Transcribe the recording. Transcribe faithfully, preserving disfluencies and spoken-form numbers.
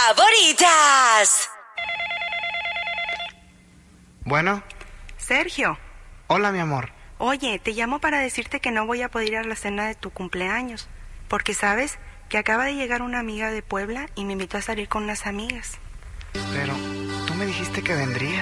favoritas. Bueno. Sergio. Hola, mi amor. Oye, te llamo para decirte que no voy a poder ir a la cena de tu cumpleaños, porque sabes que acaba de llegar una amiga de Puebla y me invitó a salir con unas amigas. Pero tú me dijiste que vendrías.